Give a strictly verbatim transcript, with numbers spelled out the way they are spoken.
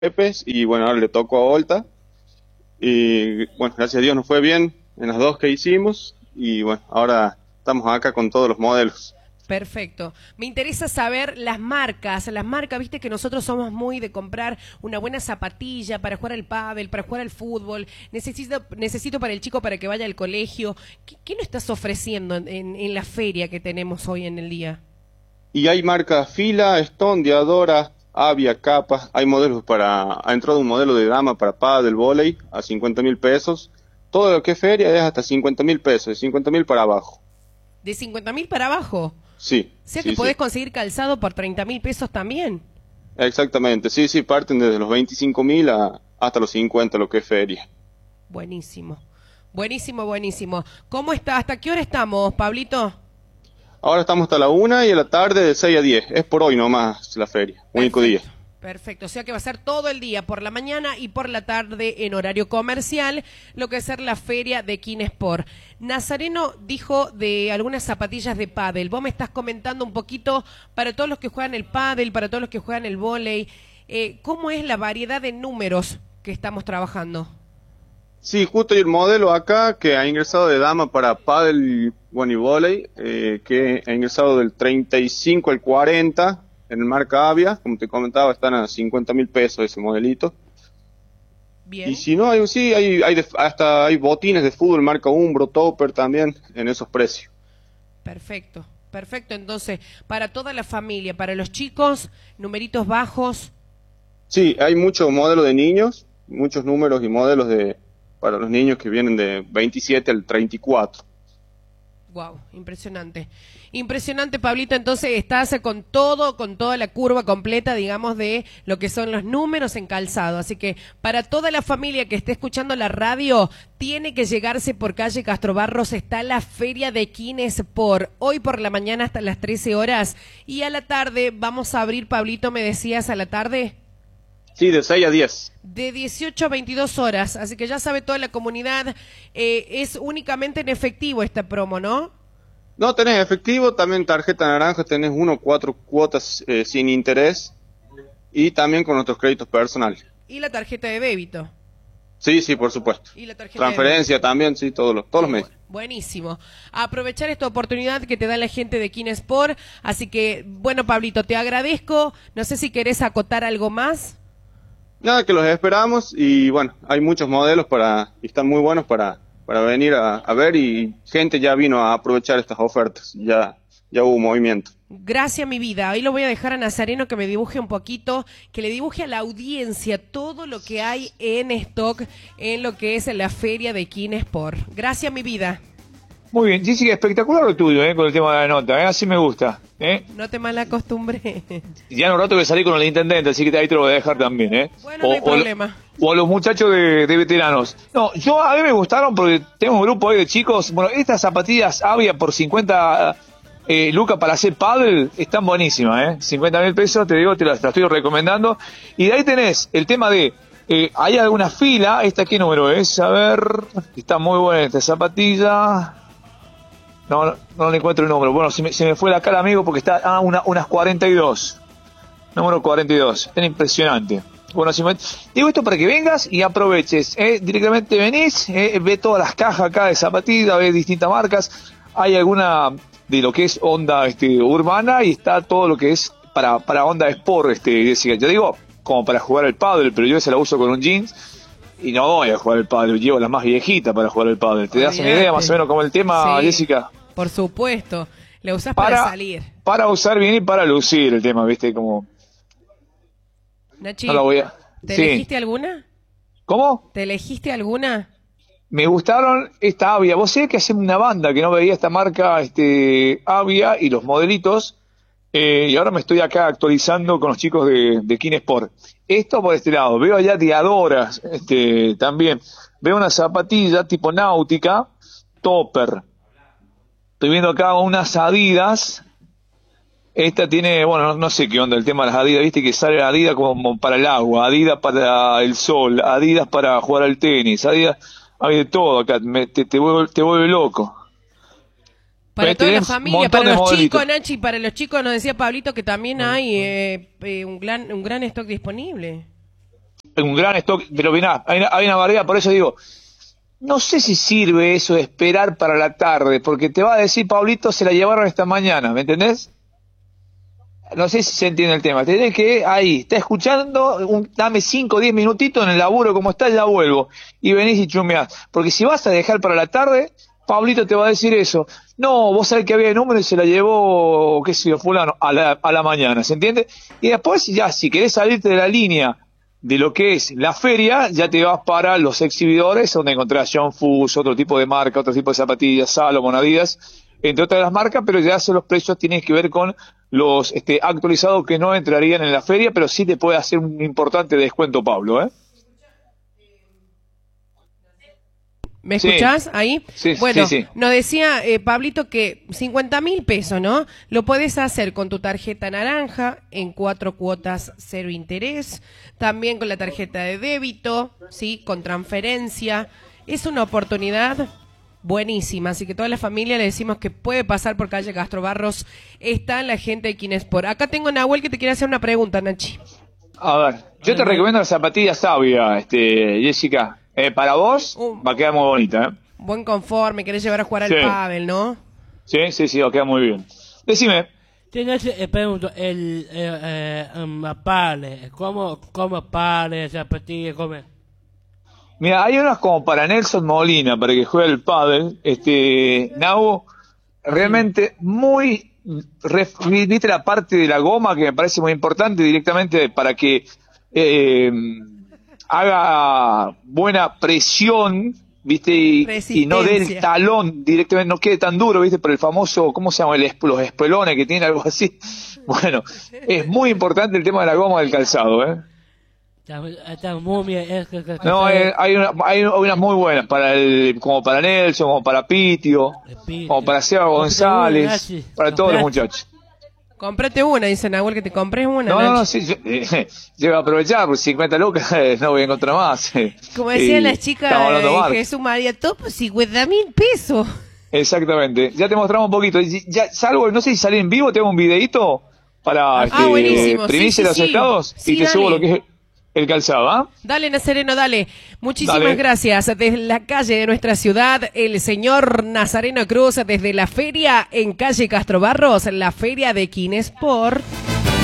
Pepes y bueno, ahora le tocó a Volta. Y bueno, gracias a Dios nos fue bien en las dos que hicimos y bueno, ahora estamos acá con todos los modelos. Perfecto. Me interesa saber las marcas, las marcas, viste que nosotros somos muy de comprar una buena zapatilla para jugar al pádel, para jugar al fútbol, necesito, necesito para el chico para que vaya al colegio. ¿Qué, qué nos estás ofreciendo en, en, en la feria que tenemos hoy en el día? Y hay marcas Fila, Stone, Diadora, Avia, Capa, hay modelos para, ha entrado un modelo de dama para pádel, vóley a cincuenta mil pesos. Todo lo que es feria es hasta cincuenta mil pesos, de cincuenta mil para abajo. ¿De cincuenta mil para abajo? Sí. O sea sí, que podés sí. conseguir calzado por treinta mil pesos también. Exactamente, sí, sí, parten desde los veinticinco mil a, hasta los cincuenta, lo que es feria. Buenísimo, buenísimo, buenísimo. ¿Cómo está? ¿Hasta qué hora estamos, Pablito? Ahora estamos hasta la una y a la tarde de seis a diez. Es por hoy nomás la feria, único día. Perfecto, perfecto. O sea que va a ser todo el día, por la mañana y por la tarde en horario comercial, lo que va a ser la feria de Kinesport. Nazareno dijo de algunas zapatillas de pádel. Vos me estás comentando un poquito para todos los que juegan el pádel, para todos los que juegan el vóley, eh, ¿cómo es la variedad de números que estamos trabajando? Sí, justo hay el modelo acá que ha ingresado de dama para pádel, bueno, y vóley, eh, que ha ingresado del treinta y cinco al cuarenta en el marca Avia, como te comentaba, están a cincuenta mil pesos ese modelito. Bien. Y si no, hay, sí, hay, hay de- hasta hay botines de fútbol marca Umbro, Topper también en esos precios. Perfecto, perfecto. Entonces, para toda la familia, para los chicos, numeritos bajos. Sí, hay muchos modelos de niños, muchos números y modelos de para los niños que vienen de veintisiete al treinta y cuatro. Wow, impresionante. Impresionante, Pablito. Entonces, estás con todo, con toda la curva completa, digamos, de lo que son los números en calzado. Así que para toda la familia que esté escuchando la radio, tiene que llegarse por calle Castro Barros. Está la feria de Kinesport. Hoy por la mañana hasta las trece horas. Y a la tarde vamos a abrir, Pablito, me decías, a la tarde. Sí, de seis a diez. De dieciocho a veintidós horas, así que ya sabe toda la comunidad, eh, es únicamente en efectivo esta promo, ¿no? No tenés efectivo, también tarjeta naranja, tenés uno o cuatro cuotas eh, sin interés y también con nuestros créditos personales. Y la tarjeta de débito. Sí, sí, por supuesto. Y la tarjeta Transferencia de también, sí, todos los, todos los débito. meses. Buenísimo. Aprovechar esta oportunidad que te da la gente de Kinesport, así que, bueno, Pablito, te agradezco, no sé si querés acotar algo más. Nada, que los esperamos y bueno, hay muchos modelos para y están muy buenos para, para venir a, a ver y gente ya vino a aprovechar estas ofertas, ya, ya hubo movimiento. Gracias, mi vida. Hoy lo voy a dejar a Nazareno que me dibuje un poquito, que le dibuje a la audiencia todo lo que hay en stock en lo que es la feria de Kinesport. Gracias, mi vida. Muy bien, Jessica, espectacular lo tuyo, ¿eh? Con el tema de la nota, ¿eh? Así me gusta, ¿eh? No te malacostumbré. Ya en un rato voy a salir con el intendente, así que ahí te lo voy a dejar también, ¿eh? Bueno, no hay o, problema. O a los muchachos de, de veteranos. No, yo a mí me gustaron porque tengo un grupo ahí de chicos. Bueno, estas zapatillas Avia por cincuenta eh, lucas para hacer paddle están buenísimas, ¿eh? cincuenta mil pesos, te digo, te las, te las estoy recomendando. Y de ahí tenés el tema de, eh, hay alguna fila, ¿esta qué número es? A ver, está muy buena esta zapatilla. No, no, no le encuentro el número. Bueno, se me, se me fue la cara, amigo, porque está ah, una, unas cuarenta y dos. Número cuarenta y dos. Está impresionante. Bueno, si me... digo esto para que vengas y aproveches. ¿eh? Directamente venís, ¿eh? Ve todas las cajas acá de zapatillas, ve distintas marcas. Hay alguna de lo que es onda este, urbana y está todo lo que es para, para onda sport. Este, Jessica. Yo digo, como para jugar al pádel, pero yo esa la uso con un jeans. Y no voy a jugar al pádel, llevo la más viejita para jugar al pádel. ¿Te das una idea más o menos como el tema, Sí, Jessica? por supuesto. La usás para, Para, salir. para usar bien y para lucir el tema, ¿viste? Como... Nachi, No la voy a... ¿te Sí. elegiste alguna? ¿Cómo? ¿Te elegiste alguna? Me gustaron esta Avia. Vos sabés que hace una banda que no veía esta marca este Avia y los modelitos. Eh, y ahora me estoy acá actualizando con los chicos de, de Kinesport. Esto por este lado. Veo allá Diadoras este, también. Veo una zapatilla tipo náutica, Topper. Estoy viendo acá unas Adidas. Esta tiene, bueno, no, no sé qué onda el tema de las Adidas. Viste que sale Adidas como para el agua, Adidas para el sol, Adidas para jugar al tenis, Adidas... Hay de todo acá, me, te, te, vuelve, te vuelve loco. Para Me toda la tenés un familia, montón para de los modelitos. chicos, Nachi, para los chicos nos decía Pablito que también hay eh, eh, un gran un gran stock disponible. un gran stock, pero mirá, hay, hay una variedad, por eso digo, no sé si sirve eso de esperar para la tarde, porque te va a decir, Pablito, se la llevaron esta mañana, ¿me entendés? No sé si se entiende el tema. Tenés que ahí, está escuchando, un, dame cinco o diez minutitos en el laburo, como está, ya vuelvo. Y venís y chumeás. Porque si vas a dejar para la tarde, Pablito te va a decir eso. No, vos sabés que había número y se la llevó, qué sé yo, fulano, a la, a la mañana, ¿se entiende? Y después, ya, si querés salirte de la línea de lo que es la feria, ya te vas para los exhibidores, donde encontrás John Fuss, otro tipo de marca, otro tipo de zapatillas, Salomon, Adidas, entre otras las marcas, pero ya los precios tienen que ver con los este, actualizados que no entrarían en la feria, pero sí te puede hacer un importante descuento, Pablo, ¿eh? ¿Me escuchás sí. ahí? Sí, bueno, sí, sí. nos decía eh, Pablito que cincuenta mil pesos, ¿no? Lo puedes hacer con tu tarjeta naranja en cuatro cuotas cero interés, también con la tarjeta de débito, ¿sí? Con transferencia. Es una oportunidad buenísima, así que toda la familia le decimos que puede pasar por calle Castro Barros. Está la gente de Kinesport. Acá tengo a Nahuel que te quiere hacer una pregunta, Nachi. A ver, yo te recomiendo la zapatilla Sabia, este, Jessica. Eh, para vos uh, va a quedar muy bonita, ¿eh? Buen conforme, querés llevar a jugar sí. al pádel, ¿no? Sí, sí, sí, va a quedar muy bien. Decime. Tienes, eh, pregunto, el eh, eh, um, pádel, ¿cómo, cómo pádel, zapatilla, cómo? Mira, hay unas como para Nelson Molina, para que juegue el pádel, este, Nau, realmente muy, ref, viste la parte de la goma que me parece muy importante directamente para que eh, haga buena presión, viste, y, y no dé el talón directamente, no quede tan duro, viste, por el famoso, ¿cómo se llama? El, los espelones que tiene, algo así. Bueno, es muy importante el tema de la goma del calzado, ¿eh? Está muy bien. Es que, que, no, eh, hay, una, hay unas muy buenas, para el, como para Nelson, como para Pitio, Pitio. como para Seba González, una, para todos los muchachos. Cómprate una, dice Nahuel, que te compres una. No, no, no, sí, yo, eh, yo voy a aprovechar, por cincuenta lucas eh, no voy a encontrar más. Eh. Como decían las chicas de Jesús María, top cincuenta mil pesos. Exactamente, ya te mostramos un poquito. Ya salgo, no sé si salí en vivo, tengo un videito para ah, este, buenísimo. primirse Sí, sí, los sí. estados sí, y te dale. subo lo que es el calzado, ¿ah? ¿eh? Dale, Nazareno, dale. Muchísimas dale. gracias. Desde la calle de nuestra ciudad, el señor Nazareno Cruz, desde la feria en calle Castro Barros, la feria de Kinesport.